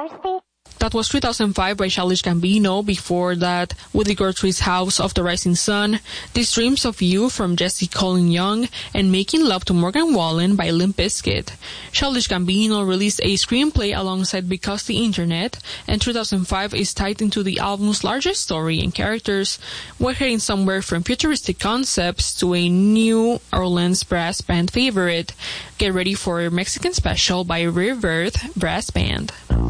thirsty. That was 2005 by Childish Gambino. Before that, Woody Guthrie's House of the Rising Sun, These Dreams of You from Jesse Colin Young, and Making Love to Morgan Wallen by Limp Bizkit. Childish Gambino released a screenplay alongside Because the Internet, and 2005 is tied into the album's largest story and characters. We're heading somewhere from futuristic concepts to a New Orleans brass band favorite. Get ready for Mexican Special by Reverb Brass Band.